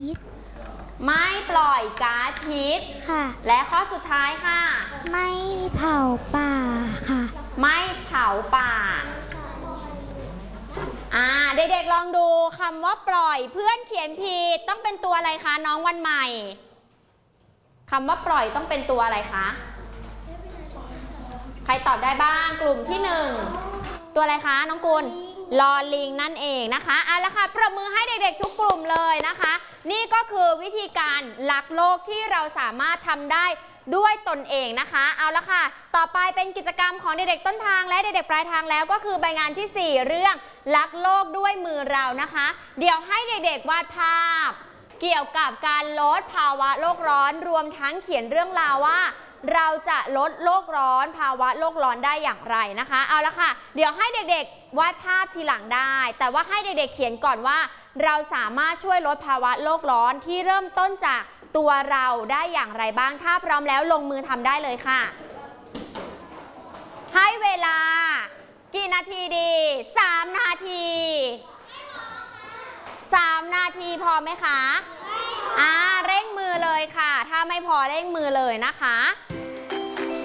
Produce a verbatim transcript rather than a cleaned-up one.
พิษไม่ปล่อยก๊าซพิษค่ะและข้อสุดท้ายค่ะไม่เผาป่าค่ะไม่เผาป่าอ่าเด็กๆลองดูคำว่าปล่อยเพื่อนเขียนผิดต้องเป็นตัวอะไรคะน้องวันใหม่คำว่าปล่อยต้องเป็นตัวอะไรคะใครตอบได้บ้างกลุ่มที่หนึ่งตัวอะไรคะน้องกุลลอลิงนั่นเองนะคะเอาละค่ะปรบมือให้เด็กๆทุกกลุ่มเลยนะคะนี่ก็คือวิธีการรักโลกที่เราสามารถทำได้ด้วยตนเองนะคะเอาละค่ะต่อไปเป็นกิจกรรมของเด็กๆต้นทางและเด็กๆปลายทางแล้วก็คือใบงานที่สี่เรื่องรักโลกด้วยมือเรานะคะเดี๋ยวให้เด็กๆวาดภาพเกี่ยวกับการลดภาวะโลกร้อนรวมทั้งเขียนเรื่องราวว่าเราจะลดโลกร้อนภาวะโลกร้อนได้อย่างไรนะคะเอาละค่ะเดี๋ยวให้เด็กๆวาดภาพทีหลังได้แต่ว่าให้เด็กๆเขียนก่อนว่าเราสามารถช่วยลดภาวะโลกร้อนที่เริ่มต้นจากตัวเราได้อย่างไรบ้างถ้าพร้อมแล้วลงมือทำได้เลยค่ะให้เวลากี่นาทีดีสามนาทีสามนาทีพอไหมคะอ่าเร่งมือเลยค่ะถ้าไม่พอเร่งมือเลยนะคะ